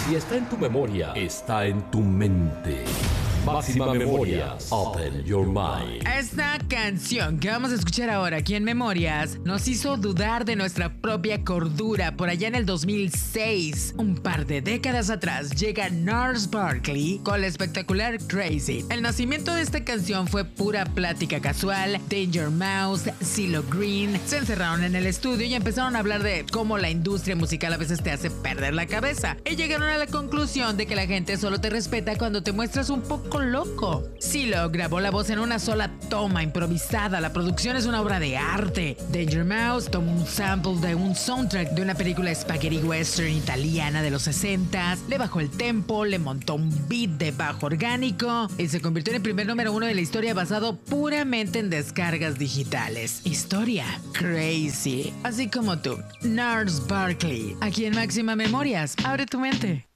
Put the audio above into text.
Si está en tu memoria, está en tu mente. Máxima Memorias, Open Your Mind. Esta canción que vamos a escuchar ahora aquí en Memorias nos hizo dudar de nuestra propia cordura por allá en el 2006. Un par de décadas atrás llega Gnarls Barkley con la espectacular Crazy. El nacimiento de esta canción fue pura plática casual. Danger Mouse, CeeLo Green se encerraron en el estudio y empezaron a hablar de cómo la industria musical a veces te hace perder la cabeza. Y llegaron a la conclusión de que la gente solo te respeta cuando te muestras un poco loco. CeeLo grabó la voz en una sola toma improvisada. La producción es una obra de arte. Danger Mouse tomó un sample de un soundtrack de una película spaghetti western italiana de los 60, le bajó el tempo, le montó un beat de bajo orgánico y se convirtió en el primer número 1 de la historia basado puramente en descargas digitales. Historia crazy. Así como tú, Gnarls Barkley, aquí en Máxima Memorias. Abre tu mente.